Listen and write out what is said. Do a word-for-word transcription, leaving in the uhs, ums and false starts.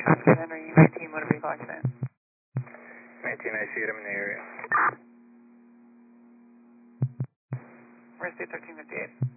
Henry, nineteen, motor vehicle accident. nineteen, I see it, I'm in the area. Mercy thirteen fifty-eight.